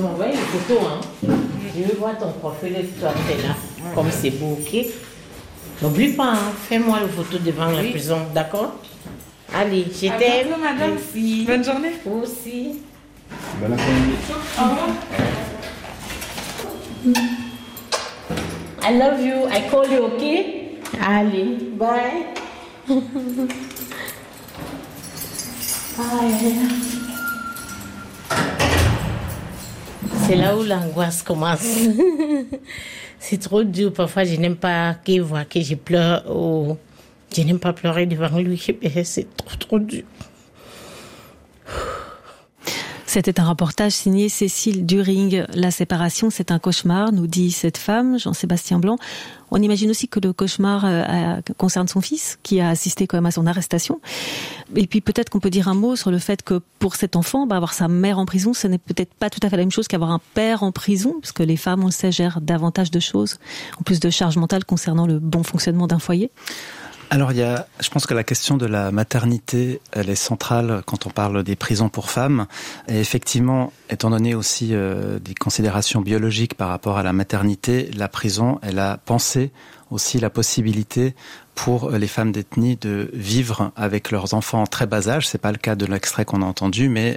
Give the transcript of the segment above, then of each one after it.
Tu m'envoies une photo, hein. Je veux voir ton profil et toi, t'es là. Comme c'est beau, ok? N'oublie pas, hein. Fais-moi une photo devant la prison, d'accord? Allez, je t'aime. À bientôt, madame. Merci. Bonne journée. Vous aussi. Bonne après-midi. Au revoir. I love you. I call you, okay? Allez, bye. Bye. C'est là où l'angoisse commence. C'est trop dur. Parfois, je n'aime pas qu'il voit que je pleure ou je n'aime pas pleurer devant lui. C'est trop dur. C'était un reportage signé Cécile During. La séparation, c'est un cauchemar, nous dit cette femme, Jean-Sébastien Blanc. On imagine aussi que le cauchemar concerne son fils, qui a assisté quand même à son arrestation. Et puis peut-être qu'on peut dire un mot sur le fait que pour cet enfant, avoir sa mère en prison, ce n'est peut-être pas tout à fait la même chose qu'avoir un père en prison, parce que les femmes, on le sait, gèrent davantage de choses, en plus de charges mentales concernant le bon fonctionnement d'un foyer. Alors je pense que la question de la maternité, elle est centrale quand on parle des prisons pour femmes. Et effectivement, étant donné aussi des considérations biologiques par rapport à la maternité, la prison, elle a pensé aussi la possibilité pour les femmes détenues de vivre avec leurs enfants en très bas âge. C'est pas le cas de l'extrait qu'on a entendu, mais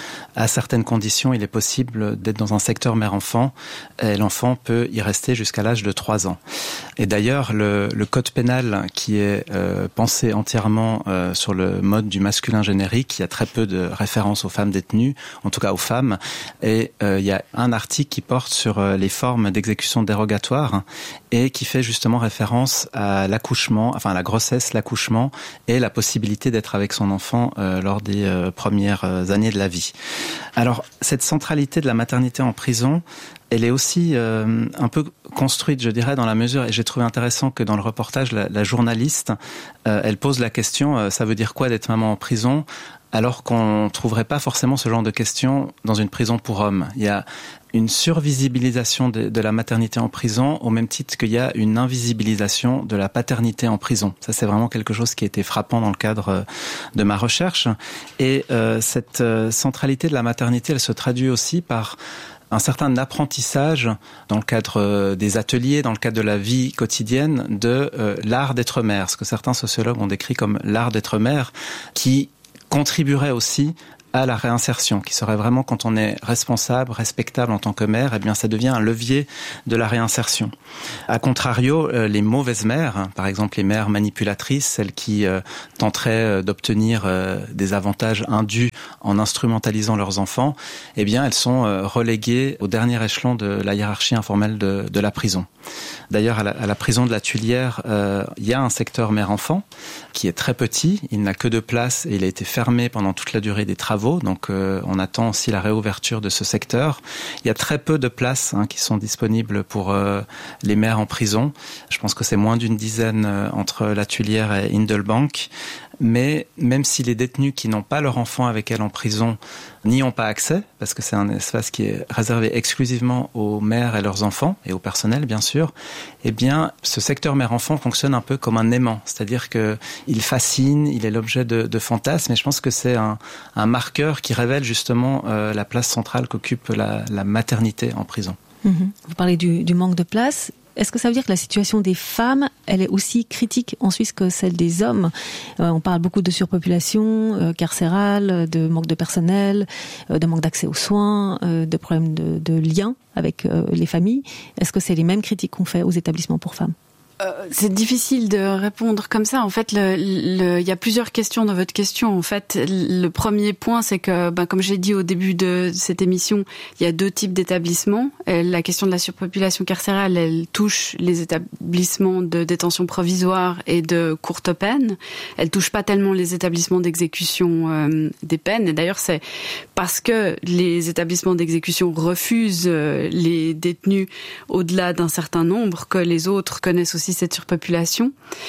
à certaines conditions, il est possible d'être dans un secteur mère-enfant et l'enfant peut y rester jusqu'à l'âge de 3 ans. Et d'ailleurs, le code pénal qui est pensé entièrement sur le mode du masculin générique, il y a très peu de références aux femmes détenues, en tout cas aux femmes, et il y a un article qui porte sur les formes d'exécution dérogatoire et qui fait justement référence à l'accouchement, enfin à la grossesse, l'accouchement et la possibilité d'être avec son enfant lors des premières années de la vie. Alors, cette centralité de la maternité en prison, elle est aussi un peu construite, je dirais, dans la mesure, et j'ai trouvé intéressant que dans le reportage, la journaliste, elle pose la question, ça veut dire quoi d'être maman en prison ? Alors qu'on ne trouverait pas forcément ce genre de questions dans une prison pour hommes. Il y a une survisibilisation de la maternité en prison au même titre qu'il y a une invisibilisation de la paternité en prison. Ça, c'est vraiment quelque chose qui a été frappant dans le cadre de ma recherche. Et cette centralité de la maternité, elle se traduit aussi par un certain apprentissage dans le cadre des ateliers, dans le cadre de la vie quotidienne, de l'art d'être mère, ce que certains sociologues ont décrit comme l'art d'être mère, qui contribuerait aussi à la réinsertion, qui serait vraiment quand on est responsable, respectable en tant que mère, eh bien ça devient un levier de la réinsertion. A contrario, les mauvaises mères, par exemple les mères manipulatrices, celles qui tenteraient d'obtenir des avantages indus en instrumentalisant leurs enfants, eh bien elles sont reléguées au dernier échelon de la hiérarchie informelle de la prison. D'ailleurs, à la prison de la Tuilière, il y a un secteur mère-enfant qui est très petit, il n'a que 2 places et il a été fermé pendant toute la durée des travaux, donc on attend aussi la réouverture de ce secteur. Il y a très peu de places qui sont disponibles pour les mères en prison. Je pense que c'est moins d'une dizaine entre la Tuilière et Hindelbank. Mais même si les détenus qui n'ont pas leur enfant avec elles en prison n'y ont pas accès, parce que c'est un espace qui est réservé exclusivement aux mères et leurs enfants, et au personnel bien sûr, eh bien ce secteur mère-enfant fonctionne un peu comme un aimant, c'est-à-dire qu'il fascine, il est l'objet de fantasmes, et je pense que c'est un marqueur qui révèle justement la place centrale qu'occupe la maternité en prison. Vous parlez du manque de place. Est-ce que ça veut dire que la situation des femmes, elle est aussi critique en Suisse que celle des hommes ? On parle beaucoup de surpopulation carcérale, de manque de personnel, de manque d'accès aux soins, de problèmes de liens avec les familles. Est-ce que c'est les mêmes critiques qu'on fait aux établissements pour femmes ? C'est difficile de répondre comme ça. En fait, il y a plusieurs questions dans votre question. En fait, le premier point, c'est que, comme j'ai dit au début de cette émission, il y a 2 types d'établissements. La question de la surpopulation carcérale, elle touche les établissements de détention provisoire et de courte peine. Elle touche pas tellement les établissements d'exécution des peines. Et d'ailleurs, c'est parce que les établissements d'exécution refusent les détenus au-delà d'un certain nombre que les autres connaissent aussi cette surpopulation.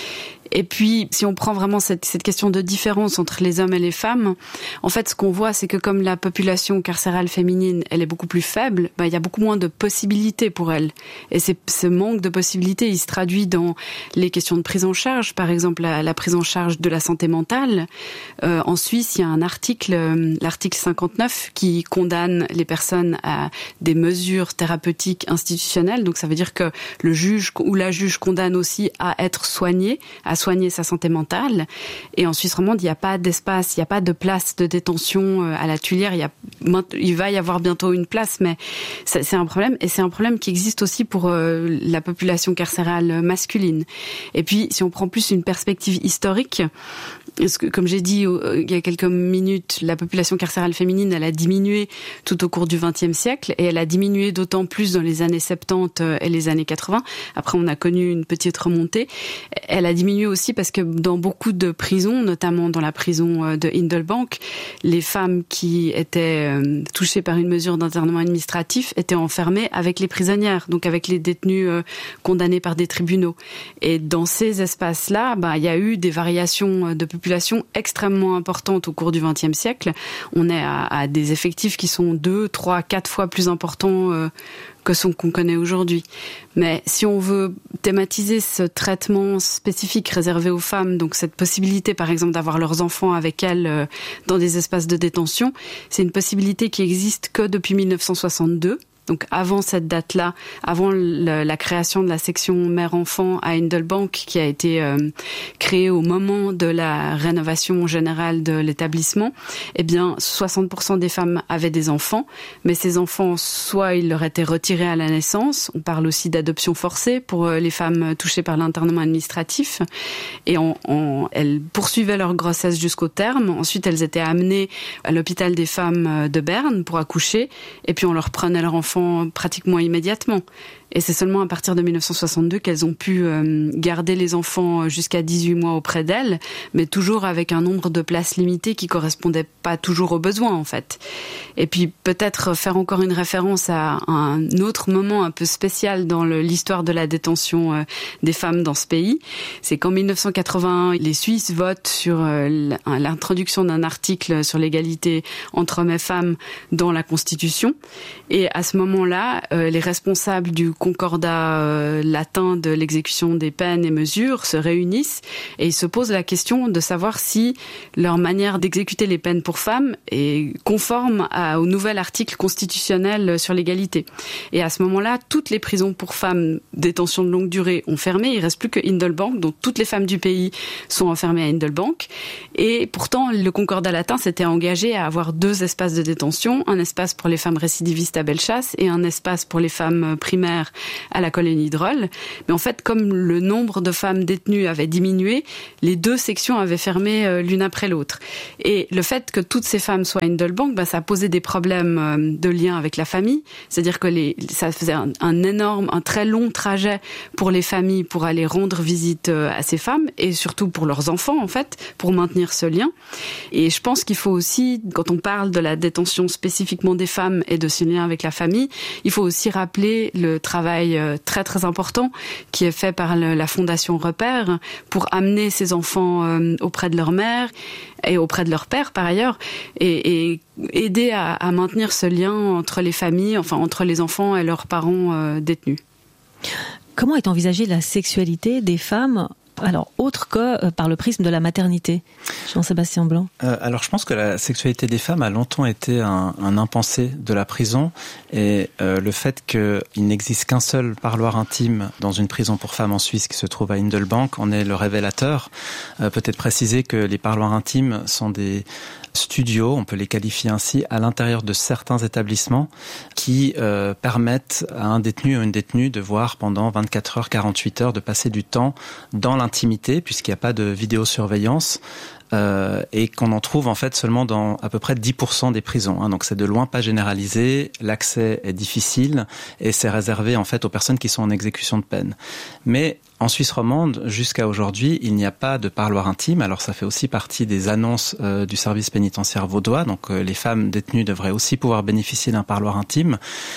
Et puis, si on prend vraiment cette question de différence entre les hommes et les femmes, en fait, ce qu'on voit, c'est que comme la population carcérale féminine, elle est beaucoup plus faible, il y a beaucoup moins de possibilités pour elle. Et ce manque de possibilités, il se traduit dans les questions de prise en charge, par exemple la prise en charge de la santé mentale. En Suisse, il y a un article, l'article 59, qui condamne les personnes à des mesures thérapeutiques institutionnelles. Donc ça veut dire que le juge ou la juge condamne aussi à être soigné, à soigner sa santé mentale. Et en Suisse romande, il n'y a pas d'espace, il n'y a pas de place de détention à la Tuilière. Il va y avoir bientôt une place, mais c'est un problème. Et c'est un problème qui existe aussi pour la population carcérale masculine. Et puis, si on prend plus une perspective historique, parce que, comme j'ai dit il y a quelques minutes, la population carcérale féminine, elle a diminué tout au cours du XXe siècle, et elle a diminué d'autant plus dans les années 70 et les années 80. Après, on a connu une petite remontée. Elle a diminué aussi parce que dans beaucoup de prisons, notamment dans la prison de Hindelbank, les femmes qui étaient touchées par une mesure d'internement administratif étaient enfermées avec les prisonnières, donc avec les détenus condamnés par des tribunaux. Et dans ces espaces-là, il y a eu des variations de population extrêmement importantes au cours du XXe siècle. On est à des effectifs qui sont 2, 3, 4 fois plus importants que ceux qu'on connaît aujourd'hui. Mais si on veut thématiser ce traitement spécifique réservé aux femmes, donc cette possibilité par exemple d'avoir leurs enfants avec elles dans des espaces de détention, c'est une possibilité qui existe que depuis 1962. Donc avant cette date-là, avant la création de la section mère-enfant à Hindelbank, qui a été créée au moment de la rénovation générale de l'établissement, 60% des femmes avaient des enfants, mais ces enfants, soit ils leur étaient retirés à la naissance, on parle aussi d'adoption forcée pour les femmes touchées par l'internement administratif, et elles poursuivaient leur grossesse jusqu'au terme. Ensuite, elles étaient amenées à l'hôpital des femmes de Berne pour accoucher, et puis on leur prenait leur enfant pratiquement immédiatement. Et c'est seulement à partir de 1962 qu'elles ont pu garder les enfants jusqu'à 18 mois auprès d'elles, mais toujours avec un nombre de places limitées qui correspondait pas toujours aux besoins, en fait. Et puis peut-être faire encore une référence à un autre moment un peu spécial dans l'histoire de la détention des femmes dans ce pays. C'est qu'en 1981, les Suisses votent sur l'introduction d'un article sur l'égalité entre hommes et femmes dans la Constitution. Et à ce moment-là, les responsables du concordat latin de l'exécution des peines et mesures se réunissent et ils se posent la question de savoir si leur manière d'exécuter les peines pour femmes est conforme au nouvel article constitutionnel sur l'égalité. Et à ce moment-là, toutes les prisons pour femmes détention de longue durée ont fermé. Il reste plus que Hindelbank, donc toutes les femmes du pays sont enfermées à Hindelbank. Et pourtant, le concordat latin s'était engagé à avoir 2 espaces de détention, un espace pour les femmes récidivistes à Bellechasse et un espace pour les femmes primaires à la colonie Drôle. Mais en fait, comme le nombre de femmes détenues avait diminué, les 2 sections avaient fermé l'une après l'autre. Et le fait que toutes ces femmes soient à Hindelbank, ça a posé des problèmes de lien avec la famille. C'est-à-dire que ça faisait un très long trajet pour les familles pour aller rendre visite à ces femmes et surtout pour leurs enfants, en fait, pour maintenir ce lien. Et je pense qu'il faut aussi, quand on parle de la détention spécifiquement des femmes et de ce lien avec la famille, il faut aussi rappeler le travail très très important qui est fait par la Fondation Repère pour amener ces enfants auprès de leur mère et auprès de leur père par ailleurs et aider à maintenir ce lien entre les familles, enfin entre les enfants et leurs parents détenus. Comment est envisagée la sexualité des femmes, alors autre que par le prisme de la maternité, Jean-Sébastien Blanc? Alors je pense que la sexualité des femmes a longtemps été un impensé de la prison et le fait qu'il n'existe qu'un seul parloir intime dans une prison pour femmes en Suisse qui se trouve à Hindelbank en est le révélateur. Peut-être préciser que les parloirs intimes sont des studios, on peut les qualifier ainsi, à l'intérieur de certains établissements qui permettent à un détenu ou une détenue de voir pendant 24 heures, 48 heures, de passer du temps dans l'intimité, puisqu'il n'y a pas de vidéosurveillance, et qu'on en trouve en fait seulement dans à peu près 10% des prisons. Donc c'est de loin pas généralisé, l'accès est difficile et c'est réservé en fait aux personnes qui sont en exécution de peine. Mais en Suisse romande, jusqu'à aujourd'hui, il n'y a pas de parloir intime. Alors ça fait aussi partie des annonces du service pénitentiaire vaudois. Donc les femmes détenues devraient aussi pouvoir bénéficier d'un parloir intime.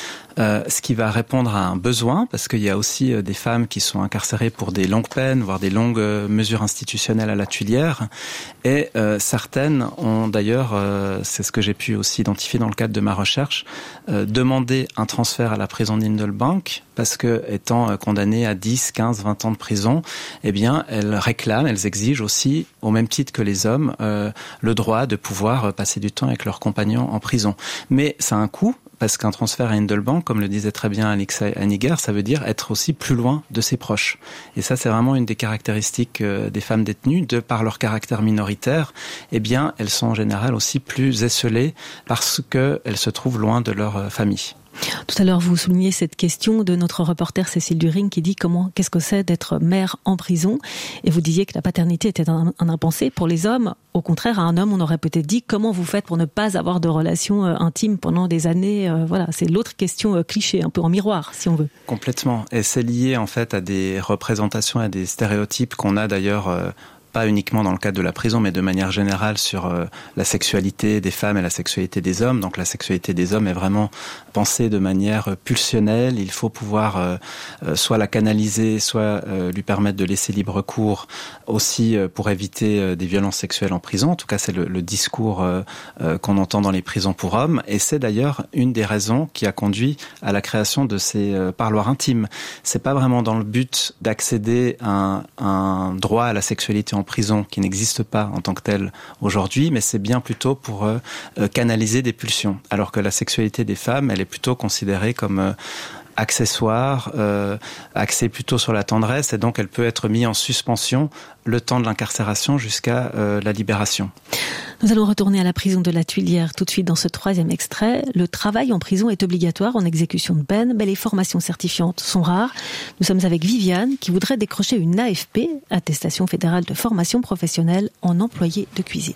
Ce qui va répondre à un besoin, parce qu'il y a aussi des femmes qui sont incarcérées pour des longues peines, voire des longues mesures institutionnelles à la Tuilière. Et certaines ont d'ailleurs, c'est ce que j'ai pu aussi identifier dans le cadre de ma recherche, demandé un transfert à la prison d'Hindelbank, parce que étant condamnées à 10, 15, 20 ans de prison, eh bien, elles réclament, elles exigent aussi, au même titre que les hommes, le droit de pouvoir passer du temps avec leurs compagnons en prison. Mais ça a un coût, parce qu'un transfert à Hindelbank, comme le disait très bien Alexa Hanniger, ça veut dire être aussi plus loin de ses proches. Et ça, c'est vraiment une des caractéristiques des femmes détenues, de par leur caractère minoritaire. Eh bien, elles sont en général aussi plus esseulées parce qu'elles se trouvent loin de leur famille. Tout à l'heure, vous soulignez cette question de notre reporter Cécile During qui dit qu'est-ce que c'est d'être mère en prison, et vous disiez que la paternité était un impensé pour les hommes. Au contraire, à un homme, on aurait peut-être dit comment vous faites pour ne pas avoir de relations intimes pendant des années. Voilà, c'est l'autre question cliché, un peu en miroir, si on veut. Complètement. Et c'est lié en fait à des représentations, à des stéréotypes qu'on a d'ailleurs pas uniquement dans le cadre de la prison, mais de manière générale sur la sexualité des femmes et la sexualité des hommes. Donc la sexualité des hommes est vraiment pensée de manière pulsionnelle. Il faut pouvoir soit la canaliser, soit lui permettre de laisser libre cours, aussi pour éviter des violences sexuelles en prison. En tout cas, c'est le discours qu'on entend dans les prisons pour hommes. Et c'est d'ailleurs une des raisons qui a conduit à la création de ces parloirs intimes. C'est pas vraiment dans le but d'accéder à un droit à la sexualité en prison qui n'existe pas en tant que tel aujourd'hui, mais c'est bien plutôt pour canaliser des pulsions. Alors que la sexualité des femmes, elle est plutôt considérée comme accessoire, axée plutôt sur la tendresse, et donc elle peut être mise en suspension le temps de l'incarcération jusqu'à la libération. Nous allons retourner à la prison de la Tuilière tout de suite dans ce troisième extrait. Le travail en prison est obligatoire en exécution de peine, mais les formations certifiantes sont rares. Nous sommes avec Viviane qui voudrait décrocher une AFP, attestation fédérale de formation professionnelle en employé de cuisine.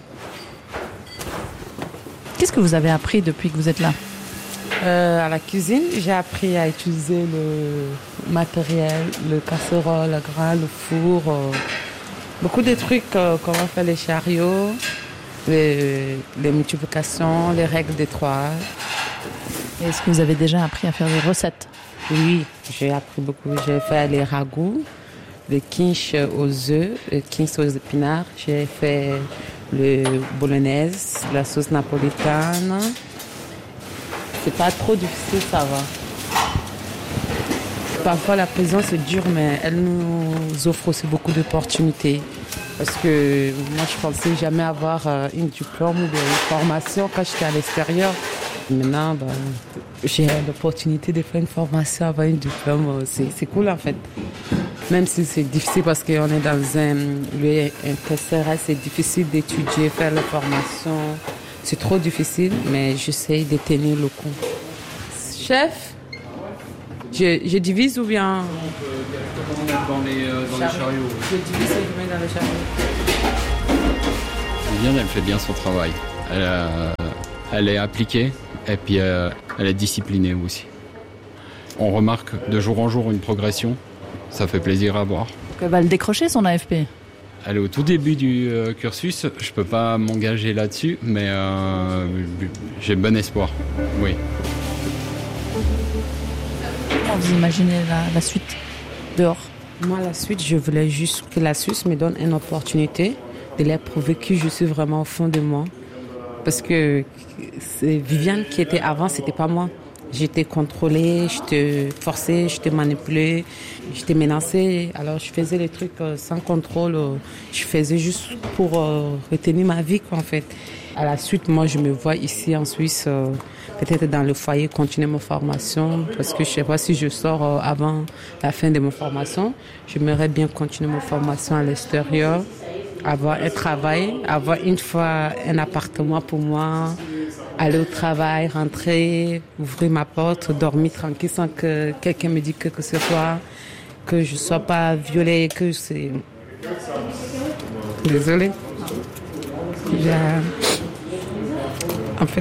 Qu'est-ce que vous avez appris depuis que vous êtes là ? À la cuisine, j'ai appris à utiliser le matériel, le casserole, le grain, le four, beaucoup de trucs, comment faire les chariots, les multiplications, les règles des trois. Est-ce que vous avez déjà appris à faire des recettes ? Oui, j'ai appris beaucoup. J'ai fait les ragoûts, les quiches aux œufs, les quiches aux épinards. J'ai fait le bolognaise, la sauce napolitaine. C'est pas trop difficile, ça va. Parfois, la prison, c'est dur, mais elle nous offre aussi beaucoup d'opportunités. Parce que moi, je pensais jamais avoir une diplôme ou une formation quand j'étais à l'extérieur. Maintenant, j'ai l'opportunité de faire une formation, avoir un diplôme. C'est cool, en fait. Même si c'est difficile parce qu'on est dans un PCRS, c'est difficile d'étudier, faire la formation. C'est trop difficile, mais j'essaie de tenir le coup. Chef, je divise ou bien... On peut directement mettre dans les chariots. Je divise et je mets dans les chariots. Viviane, elle fait bien son travail. Elle est appliquée et puis elle est disciplinée aussi. On remarque de jour en jour une progression. Ça fait plaisir à voir. Elle va le décrocher, son AFP ? Elle est au tout début du cursus, je peux pas m'engager là-dessus, mais j'ai bon espoir, oui. Comment vous imaginez la suite dehors ? Moi, la suite, je voulais juste que la Suisse me donne une opportunité de leur prouver que je suis vraiment au fond de moi. Parce que c'est Viviane qui était avant, c'était pas moi. J'étais contrôlée, j'étais forcée, j'étais manipulée, j'étais menacée. Alors je faisais les trucs sans contrôle. Je faisais juste pour retenir ma vie, quoi, en fait. À la suite, moi, je me vois ici en Suisse, peut-être dans le foyer, continuer ma formation. Parce que je ne sais pas si je sors avant la fin de ma formation. J'aimerais bien continuer ma formation à l'extérieur, avoir un travail, avoir une fois un appartement pour moi, aller au travail, rentrer, ouvrir ma porte, dormir tranquille sans que quelqu'un me dise que ce soit, que je ne sois pas violée, que c'est... Désolée. En fait,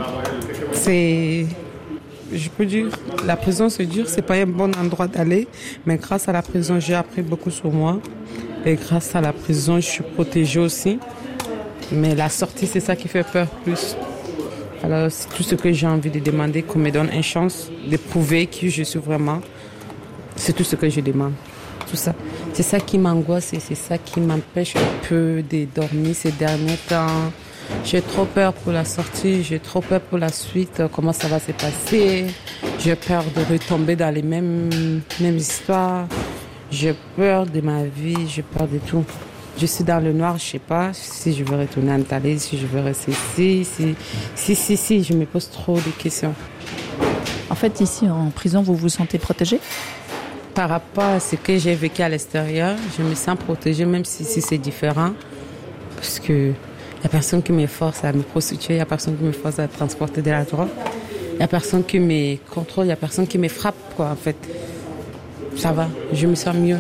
je peux dire, la prison c'est dur, c'est pas un bon endroit d'aller, mais grâce à la prison, j'ai appris beaucoup sur moi. Et grâce à la prison, je suis protégée aussi. Mais la sortie, c'est ça qui fait peur plus. Alors, c'est tout ce que j'ai envie de demander, qu'on me donne une chance de prouver qui je suis vraiment. C'est tout ce que je demande. Tout ça. C'est ça qui m'angoisse et c'est ça qui m'empêche un peu de dormir ces derniers temps. J'ai trop peur pour la sortie, j'ai trop peur pour la suite, comment ça va se passer. J'ai peur de retomber dans les mêmes histoires. J'ai peur de ma vie, j'ai peur de tout. Je suis dans le noir, je sais pas si je veux retourner en Italie, si je veux rester ici, si, je me pose trop de questions. En fait, ici, en prison, vous vous sentez protégée ? Par rapport à ce que j'ai vécu à l'extérieur, je me sens protégée, même si c'est différent. Parce que il n'y a personne qui me force à me prostituer, il n'y a personne qui me force à transporter de la drogue. Il n'y a personne qui me contrôle, il n'y a personne qui me frappe, quoi, en fait. Ça va, je me sens mieux.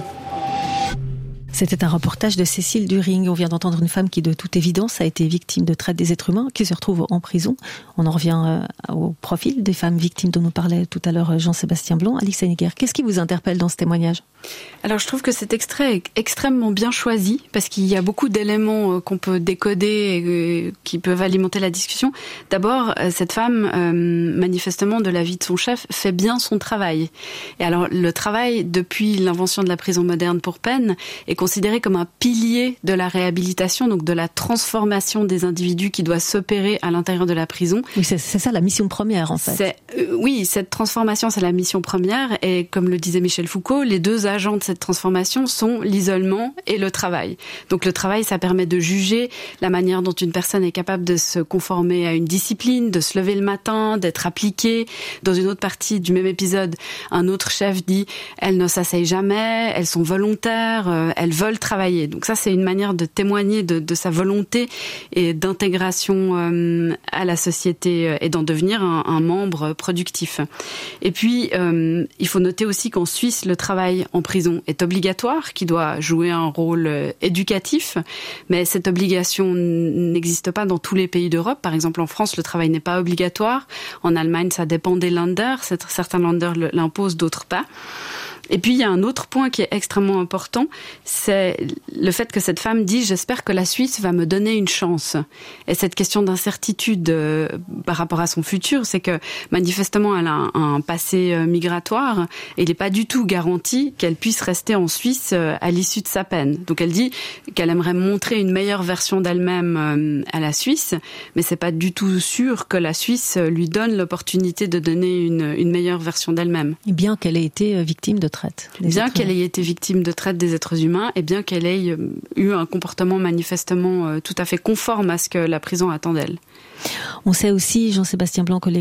C'était un reportage de Cécile During. On vient d'entendre une femme qui, de toute évidence, a été victime de traite des êtres humains, qui se retrouve en prison. On en revient au profil des femmes victimes dont nous parlait tout à l'heure Jean-Sébastien Blanc. Alix Heiniger, qu'est-ce qui vous interpelle dans ce témoignage ? Alors je trouve que cet extrait est extrêmement bien choisi parce qu'il y a beaucoup d'éléments qu'on peut décoder et qui peuvent alimenter la discussion. D'abord, cette femme, manifestement de la vie de son chef, fait bien son travail. Et alors le travail, depuis l'invention de la prison moderne pour peine, est considéré comme un pilier de la réhabilitation, donc de la transformation des individus qui doit s'opérer à l'intérieur de la prison. Oui, c'est ça la mission première en fait. Oui, cette transformation, c'est la mission première et comme le disait Michel Foucault, les deux agents de cette transformation sont l'isolement et le travail. Donc le travail, ça permet de juger la manière dont une personne est capable de se conformer à une discipline, de se lever le matin, d'être appliquée. Dans une autre partie du même épisode, un autre chef dit « Elles ne s'asseyent jamais, elles sont volontaires, elles veulent travailler ». Donc ça, c'est une manière de témoigner de sa volonté et d'intégration à la société et d'en devenir un membre productif. Et puis, il faut noter aussi qu'en Suisse, le travail en prison est obligatoire, qui doit jouer un rôle éducatif, mais cette obligation n'existe pas dans tous les pays d'Europe. Par exemple, en France, le travail n'est pas obligatoire. En Allemagne, ça dépend des Länder. Certains Länder l'imposent, d'autres pas. Et puis, il y a un autre point qui est extrêmement important, c'est le fait que cette femme dit « J'espère que la Suisse va me donner une chance ». Et cette question d'incertitude par rapport à son futur, c'est que manifestement, elle a un passé migratoire et il n'est pas du tout garanti qu'elle puisse rester en Suisse à l'issue de sa peine. Donc, elle dit qu'elle aimerait montrer une meilleure version d'elle-même à la Suisse, mais c'est pas du tout sûr que la Suisse lui donne l'opportunité de donner une meilleure version d'elle-même. Et bien qu'elle ait été victime de traite. Bien qu'elle ait été victime de traite des êtres humains et bien qu'elle ait eu un comportement manifestement tout à fait conforme à ce que la prison attend d'elle. On sait aussi, Jean-Sébastien Blanc, que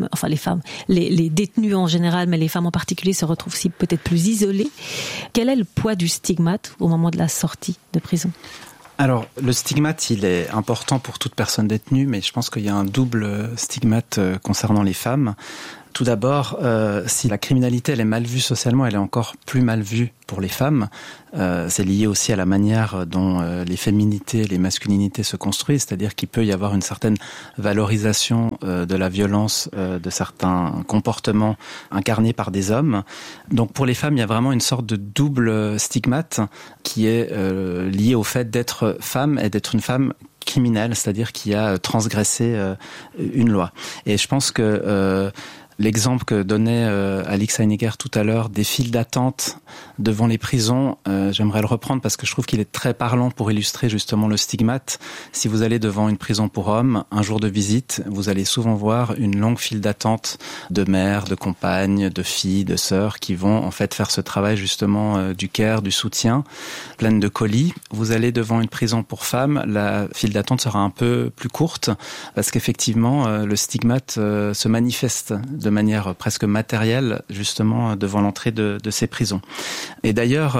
les détenus en général, mais les femmes en particulier, se retrouvent aussi peut-être plus isolées. Quel est le poids du stigmate au moment de la sortie de prison ? Alors, le stigmate, il est important pour toute personne détenue, mais je pense qu'il y a un double stigmate concernant les femmes. Tout d'abord, si la criminalité elle est mal vue socialement, elle est encore plus mal vue pour les femmes. C'est lié aussi à la manière dont les féminités, les masculinités se construisent, c'est-à-dire qu'il peut y avoir une certaine valorisation de la violence, de certains comportements incarnés par des hommes. Donc pour les femmes, il y a vraiment une sorte de double stigmate qui est lié au fait d'être femme et d'être une femme criminelle, c'est-à-dire qui a transgressé une loi. Et je pense que l'exemple que donnait Alix Heiniger tout à l'heure des files d'attente devant les prisons, j'aimerais le reprendre parce que je trouve qu'il est très parlant pour illustrer justement le stigmate. Si vous allez devant une prison pour hommes, un jour de visite, vous allez souvent voir une longue file d'attente de mères, de compagnes, de filles, de sœurs qui vont en fait faire ce travail justement du care, du soutien, pleine de colis. Vous allez devant une prison pour femmes, la file d'attente sera un peu plus courte parce qu'effectivement le stigmate se manifeste de manière presque matérielle, justement, devant l'entrée de ces prisons. Et d'ailleurs,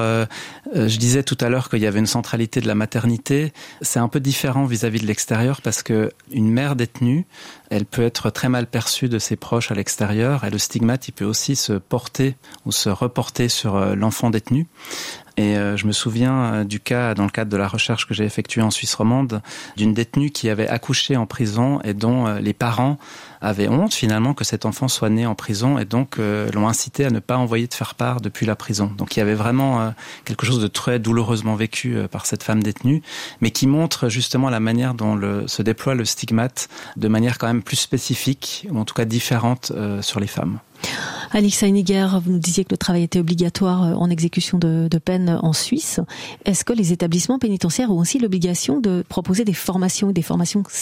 je disais tout à l'heure qu'il y avait une centralité de la maternité. C'est un peu différent vis-à-vis de l'extérieur parce que une mère détenue, elle peut être très mal perçue de ses proches à l'extérieur et le stigmate, il peut aussi se porter ou se reporter sur l'enfant détenu. Et je me souviens du cas, dans le cadre de la recherche que j'ai effectuée en Suisse romande, d'une détenue qui avait accouché en prison et dont les parents avaient honte finalement que cet enfant soit né en prison et donc l'ont incité à ne pas envoyer de faire-part depuis la prison. Donc il y avait vraiment quelque chose de très douloureusement vécu par cette femme détenue, mais qui montre justement la manière dont se déploie le stigmate de manière quand même plus spécifique, ou en tout cas différente sur les femmes. Alix Heiniger, vous nous disiez que le travail était obligatoire en exécution de peine en Suisse. Est-ce que les établissements pénitentiaires ont aussi l'obligation de proposer des formations certifiantes ?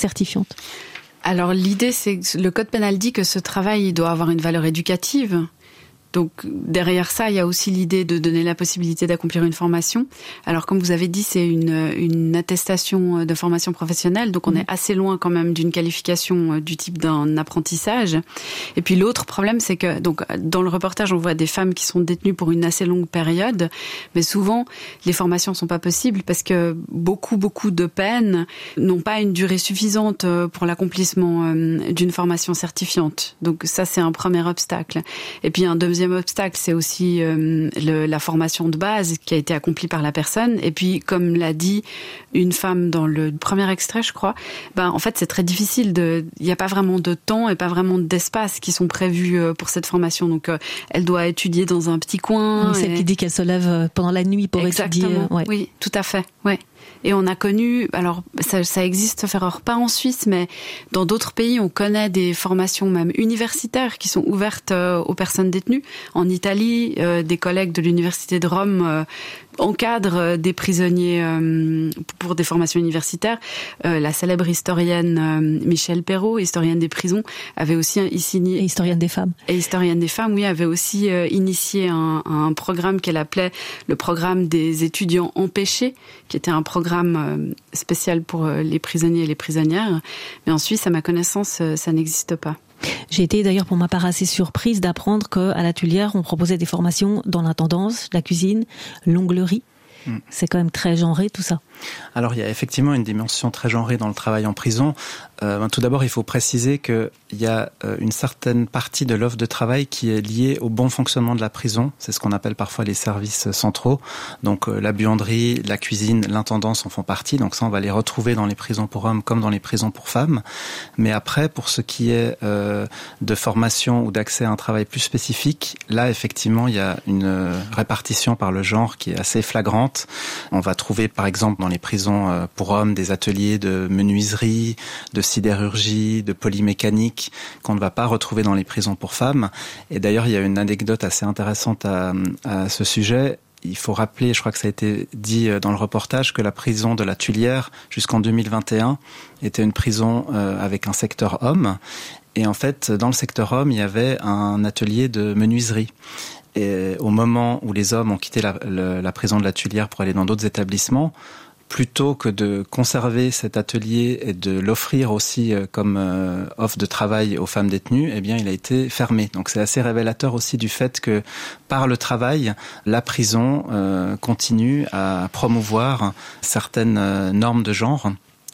Alors l'idée, c'est que le code pénal dit que ce travail il doit avoir une valeur éducative. Donc derrière ça, il y a aussi l'idée de donner la possibilité d'accomplir une formation. Alors comme vous avez dit, c'est une attestation de formation professionnelle, donc on est assez loin quand même d'une qualification du type d'un apprentissage. Et puis l'autre problème, c'est que donc dans le reportage, on voit des femmes qui sont détenues pour une assez longue période, mais souvent les formations sont pas possibles parce que beaucoup de peines n'ont pas une durée suffisante pour l'accomplissement d'une formation certifiante. Donc ça, c'est un premier obstacle. Et puis un deuxième obstacle, c'est aussi la formation de base qui a été accomplie par la personne. Et puis, comme l'a dit une femme dans le premier extrait, je crois, en fait, c'est très difficile. Il n'y a pas vraiment de temps et pas vraiment d'espace qui sont prévus pour cette formation. Donc, elle doit étudier dans un petit coin. Celle qui dit qu'elle se lève pendant la nuit pour étudier. Ouais. Oui, tout à fait. Ouais. Et on a connu, alors ça existe, pas en Suisse, mais dans d'autres pays, on connaît des formations même universitaires qui sont ouvertes aux personnes détenues. En Italie, des collègues de l'université de Rome encadrent des prisonniers pour des formations universitaires. La célèbre historienne Michèle Perrault, historienne des prisons, avait aussi initié... Et historienne des femmes. Et historienne des femmes, oui, avait aussi initié un programme qu'elle appelait le programme des étudiants empêchés, qui était un programme spécial pour les prisonniers et les prisonnières. Mais en Suisse, à ma connaissance, ça n'existe pas. J'ai été d'ailleurs pour ma part assez surprise d'apprendre qu'à la Tuilière, on proposait des formations dans l'intendance, la cuisine, l'onglerie. C'est quand même très genré tout ça. Alors il y a effectivement une dimension très genrée dans le travail en prison. Tout d'abord, il faut préciser qu'il y a une certaine partie de l'offre de travail qui est liée au bon fonctionnement de la prison. C'est ce qu'on appelle parfois les services centraux. Donc la buanderie, la cuisine, l'intendance en font partie. Donc ça, on va les retrouver dans les prisons pour hommes comme dans les prisons pour femmes. Mais après, pour ce qui est de formation ou d'accès à un travail plus spécifique, là, effectivement, il y a une répartition par le genre qui est assez flagrante. On va trouver, par exemple, dans les prisons pour hommes, des ateliers de menuiserie, de sidérurgie, de polymécanique qu'on ne va pas retrouver dans les prisons pour femmes. Et d'ailleurs, il y a une anecdote assez intéressante à ce sujet. Il faut rappeler, je crois que ça a été dit dans le reportage, que la prison de la Tuilière, jusqu'en 2021, était une prison avec un secteur homme. Et en fait, dans le secteur homme, il y avait un atelier de menuiserie. Et au moment où les hommes ont quitté la prison de la Tuilière pour aller dans d'autres établissements, plutôt que de conserver cet atelier et de l'offrir aussi comme offre de travail aux femmes détenues, eh bien, il a été fermé. Donc, c'est assez révélateur aussi du fait que, par le travail, la prison continue à promouvoir certaines normes de genre.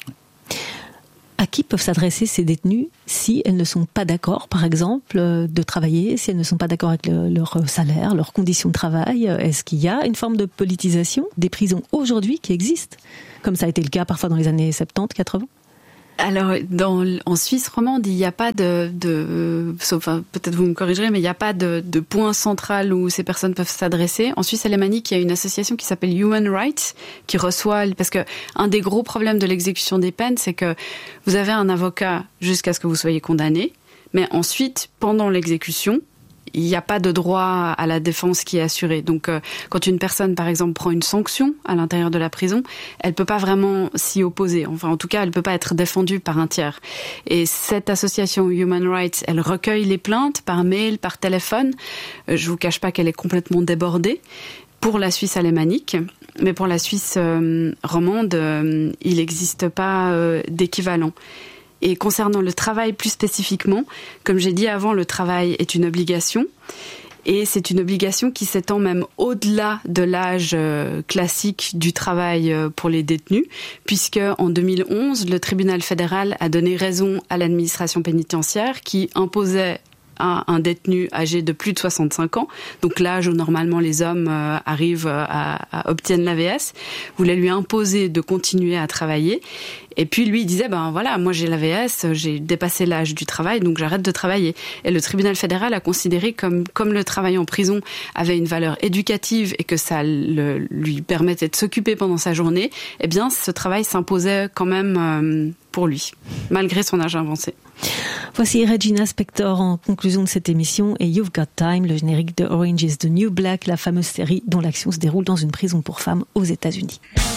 À qui peuvent s'adresser ces détenues si elles ne sont pas d'accord, par exemple, de travailler, si elles ne sont pas d'accord avec leur salaire, leurs conditions de travail? Est-ce qu'il y a une forme de politisation des prisons aujourd'hui qui existe, comme ça a été le cas parfois dans les années 70, 80? Alors, en Suisse romande, il n'y a pas sauf, peut-être vous me corrigerez, mais il n'y a pas de point central où ces personnes peuvent s'adresser. En Suisse alémanique, il y a une association qui s'appelle Human Rights, qui reçoit, parce que un des gros problèmes de l'exécution des peines, c'est que vous avez un avocat jusqu'à ce que vous soyez condamné, mais ensuite, pendant l'exécution, il n'y a pas de droit à la défense qui est assuré. Donc, quand une personne, par exemple, prend une sanction à l'intérieur de la prison, elle peut pas vraiment s'y opposer. Enfin, en tout cas, elle peut pas être défendue par un tiers. Et cette association Human Rights, elle recueille les plaintes par mail, par téléphone. Je vous cache pas qu'elle est complètement débordée pour la Suisse alémanique. Mais pour la Suisse romande, il n'existe pas d'équivalent. Et concernant le travail plus spécifiquement, comme j'ai dit avant, le travail est une obligation. Et c'est une obligation qui s'étend même au-delà de l'âge classique du travail pour les détenus, puisque en 2011, le tribunal fédéral a donné raison à l'administration pénitentiaire qui imposait à un détenu âgé de plus de 65 ans, donc l'âge où normalement les hommes arrivent à obtiennent l'AVS, voulait lui imposer de continuer à travailler. Et puis lui, il disait, voilà, moi j'ai l'AVS, j'ai dépassé l'âge du travail, donc j'arrête de travailler. Et le tribunal fédéral a considéré comme le travail en prison avait une valeur éducative et que ça lui permettait de s'occuper pendant sa journée, eh bien ce travail s'imposait quand même pour lui, malgré son âge avancé. Voici Regina Spektor en conclusion de cette émission et You've Got Time, le générique de Orange is the New Black, la fameuse série dont l'action se déroule dans une prison pour femmes aux États-Unis.